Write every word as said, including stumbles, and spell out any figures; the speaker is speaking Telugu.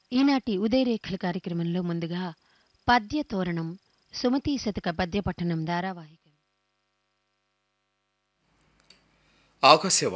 ఈనాటి ఉదయరేఖల కార్యక్రమంలో ముందుగా పద్య తోరణం సుమతీ శతక పద్య పఠనం ధారావాహిక. ఆకాశవాణి